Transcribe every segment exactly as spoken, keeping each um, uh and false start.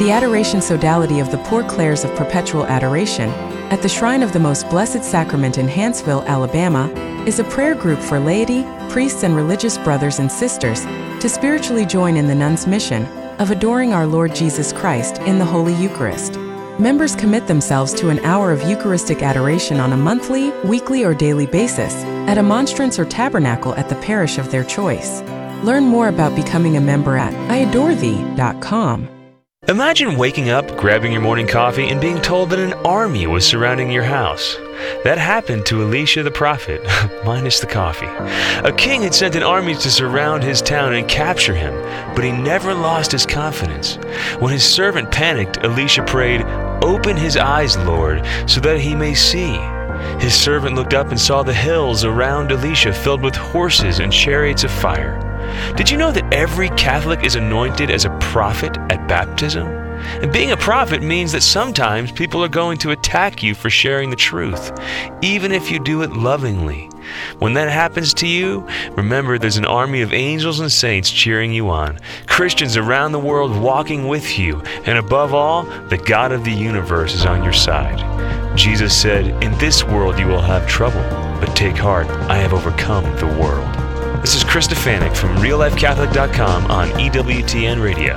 The Adoration Sodality of the Poor Clares of Perpetual Adoration at the Shrine of the Most Blessed Sacrament in Hanceville, Alabama, is a prayer group for laity, priests, and religious brothers and sisters to spiritually join in the nuns' mission of adoring our Lord Jesus Christ in the Holy Eucharist. Members commit themselves to an hour of Eucharistic adoration on a monthly, weekly, or daily basis at a monstrance or tabernacle at the parish of their choice. Learn more about becoming a member at I adore thee dot com. Imagine waking up, grabbing your morning coffee, and being told that an army was surrounding your house. That happened to Elisha the prophet, minus the coffee. A king had sent an army to surround his town and capture him, but he never lost his confidence. When his servant panicked, Elisha prayed, "Open his eyes, Lord, so that he may see." His servant looked up and saw the hills around Elisha filled with horses and chariots of fire. Did you know that every Catholic is anointed as a prophet at baptism? And being a prophet means that sometimes people are going to attack you for sharing the truth, even if you do it lovingly. When that happens to you, remember there's an army of angels and saints cheering you on, Christians around the world walking with you, and above all, the God of the universe is on your side. Jesus said, "In this world you will have trouble, but take heart, I have overcome the world." This is Chris Stefanik from real life catholic dot com on E W T N Radio.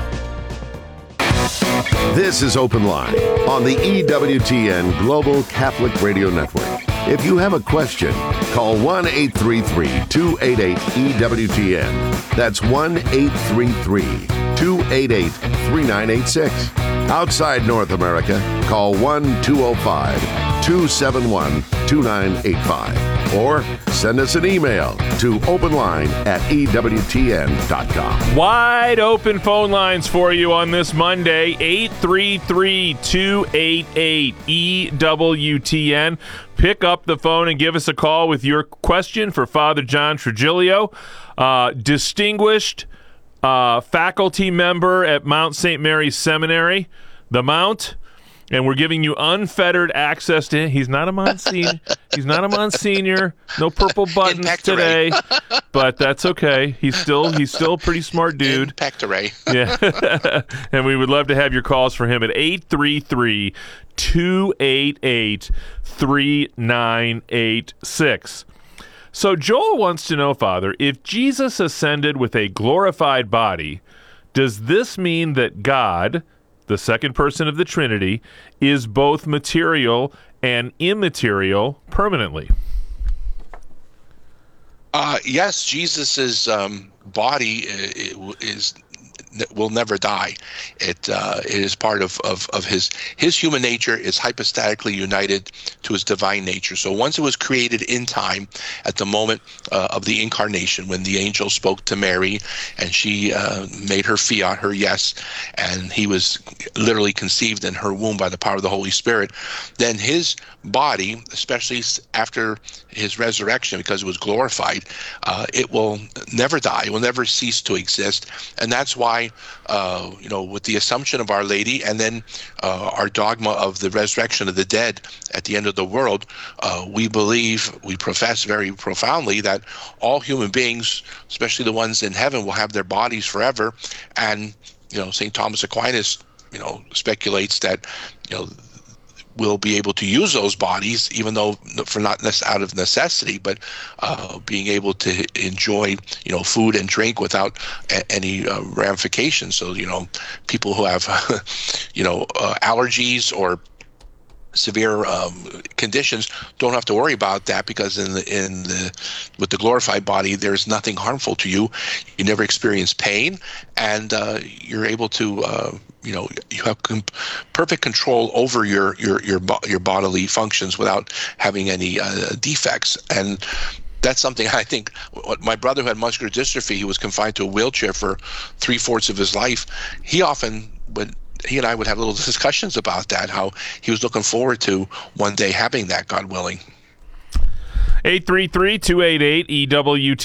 This is Open Line on the E W T N Global Catholic Radio Network. If you have a question, call one eight three three, two eight eight, E W T N. That's one eight three three, two eight eight, three nine eight six. Outside North America, call one two zero five, two seven one, two nine eight five. Or send us an email to openline at E W T N dot com. Wide open phone lines for you on this Monday, eight three three, two eight eight, E W T N. Pick up the phone and give us a call with your question for Father John Trigilio, uh, distinguished uh, faculty member at Mount Saint Mary's Seminary, the Mount. And we're giving you unfettered access to him. He's not a Monsignor. He's not a Monsignor. No purple buttons today, but that's okay. He's still he's still a pretty smart dude. Pectoray. Yeah. And we would love to have your calls for him at eight three three, two eight eight, three nine eight six. So Joel wants to know, Father, if Jesus ascended with a glorified body, does this mean that God, the second person of the Trinity, is both material and immaterial permanently? Uh, yes, Jesus's um, body is, is will never die. It uh, it is part of, of, of his his human nature is hypostatically united to his divine nature. So once it was created in time, at the moment uh, of the incarnation, when the angel spoke to Mary and she uh, made her fiat, her yes, and he was literally conceived in her womb by the power of the Holy Spirit, then his body, especially after his resurrection, because it was glorified, uh, it will never die. It will never cease to exist. And that's why, uh, you know, with the Assumption of Our Lady and then uh, our dogma of the resurrection of the dead at the end of the world, uh, we believe, we profess very profoundly that all human beings, especially the ones in heaven, will have their bodies forever. And, you know, Saint Thomas Aquinas, you know, speculates that, you know, will be able to use those bodies, even though for not out of necessity, but uh, being able to enjoy, you know, food and drink without a- any uh, ramifications. So, you know, people who have, you know, uh, allergies or severe um, conditions don't have to worry about that, because in the in the with the glorified body, there's nothing harmful to you. You never experience pain, and uh, you're able to. Uh, You know, you have com- perfect control over your your your, bo- your bodily functions without having any uh, defects, and that's something I think. What my brother who had muscular dystrophy, he was confined to a wheelchair for three fourths of his life. He often would. He and I would have little discussions about that. How he was looking forward to one day having that, God willing. eight three three, two eight eight, E W T